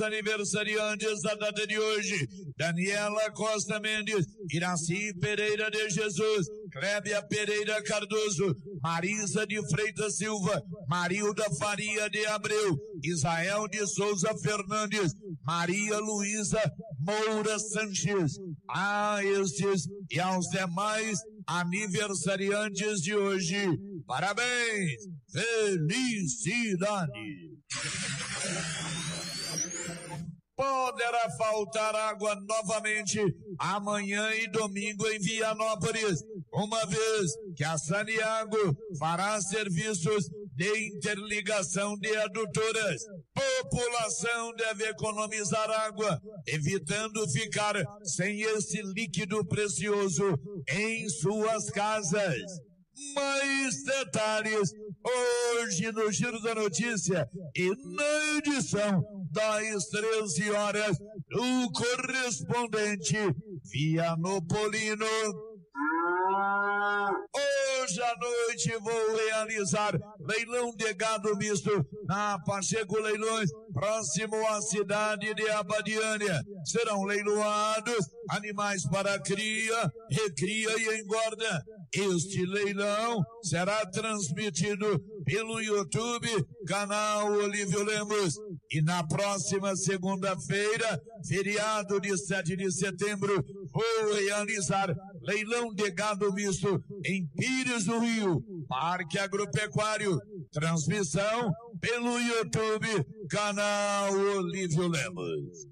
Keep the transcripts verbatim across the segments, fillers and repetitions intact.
Aniversariantes da data de hoje: Daniela Costa Mendes, Iraci Pereira de Jesus, Clébia Pereira Cardoso, Marisa de Freitas Silva, Marilda Faria de Abreu, Israel de Souza Fernandes, Maria Luísa Moura Sanches. A estes e aos demais aniversariantes de hoje, parabéns, felicidade. Poderá faltar água novamente amanhã e domingo em Vianópolis, uma vez que a Saniago fará serviços de interligação de adutoras. População deve economizar água, evitando ficar sem esse líquido precioso em suas casas. Mais detalhes hoje no Giro da Notícia e na edição das treze horas, o correspondente Vianopolino. Hoje à noite vou realizar leilão de gado misto na Pacheco Leilões, próximo à cidade de Abadiânia. Serão leiloados animais para cria, recria e engorda. Este leilão será transmitido pelo YouTube, canal Olívio Lemos. E na próxima segunda-feira, feriado de sete de setembro, vou realizar leilão de gado misto em Pires do Rio, Parque Agropecuário. Transmissão pelo YouTube, canal Olívio Lemos.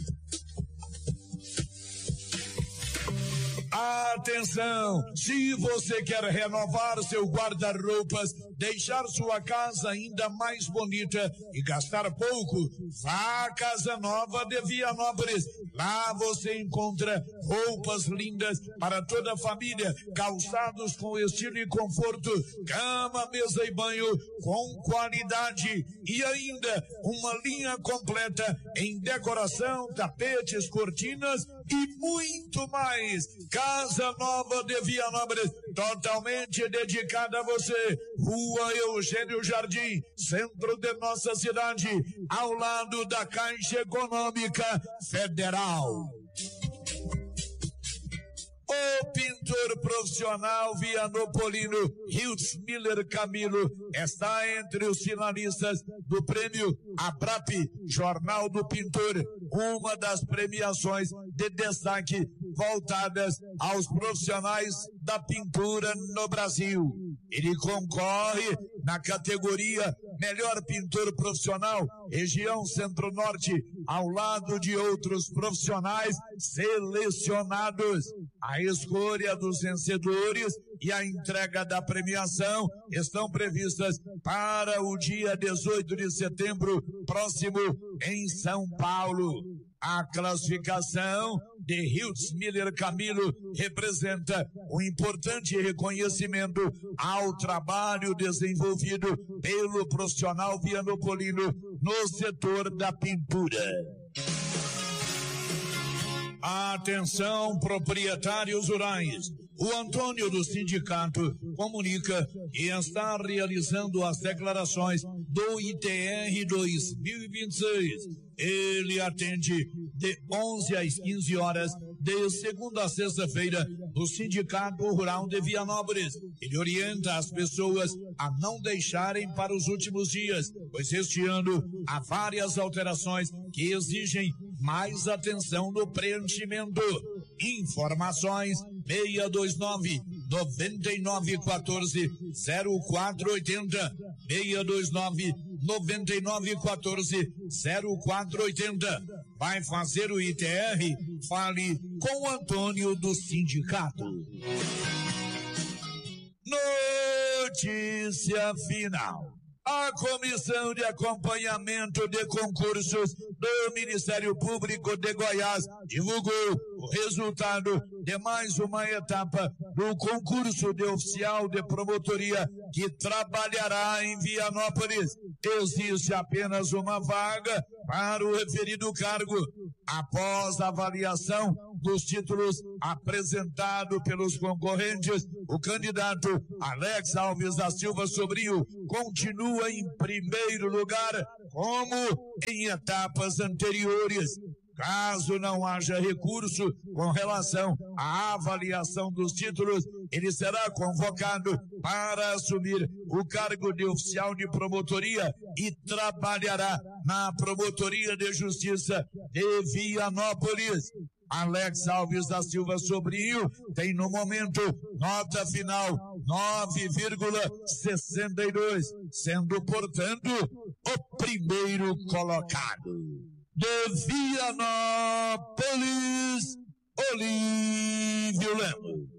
Atenção! Se você quer renovar seu guarda-roupas, deixar sua casa ainda mais bonita e gastar pouco, vá à Casa Nova de Vianópolis. Lá você encontra roupas lindas para toda a família, calçados com estilo e conforto, cama, mesa e banho com qualidade e ainda uma linha completa em decoração, tapetes, cortinas e muito mais. Casa Nova de Vianópolis, totalmente dedicada a você. Rua Eugênio Jardim, centro de nossa cidade, ao lado da Caixa Econômica Federal. O pintor profissional vianopolino Hiltz Miller Camilo está entre os finalistas do prêmio Abrap Jornal do Pintor, uma das premiações de destaque voltadas aos profissionais da pintura no Brasil. Ele concorre na categoria Melhor Pintor Profissional, região Centro-Norte, ao lado de outros profissionais selecionados. A escolha dos vencedores e a entrega da premiação estão previstas para o dia dezoito de setembro próximo em São Paulo. A classificação de Hiltz Miller Camilo representa um importante reconhecimento ao trabalho desenvolvido pelo profissional vianopolino no setor da pintura. Atenção, proprietários rurais. O Antônio do sindicato comunica que está realizando as declarações do I T R dois mil e vinte e seis. Ele atende de onze às quinze horas, de segunda a sexta-feira, no Sindicato Rural de Vianópolis. Ele orienta as pessoas a não deixarem para os últimos dias, pois este ano há várias alterações que exigem mais atenção no preenchimento. Informações seis dois nove, nove nove um quatro, zero quatro oito zero, seis dois nove, nove nove um quatro, zero quatro oito zero. Vai fazer o I T R? Fale com o Antônio do sindicato. Notícia final. A Comissão de Acompanhamento de Concursos do Ministério Público de Goiás divulgou o resultado de mais uma etapa do concurso de oficial de promotoria que trabalhará em Vianópolis. Existe apenas uma vaga para o referido cargo. Após a avaliação dos títulos apresentados pelos concorrentes, o candidato Alex Alves da Silva Sobrinho continua em primeiro lugar como em etapas anteriores. Caso não haja recurso com relação à avaliação dos títulos, ele será convocado para assumir o cargo de oficial de promotoria e trabalhará na Promotoria de Justiça de Vianópolis. Alex Alves da Silva Sobrinho tem no momento nota final nove vírgula sessenta e dois, sendo, portanto, o primeiro colocado. De Vianópolis, Olívio Lemos.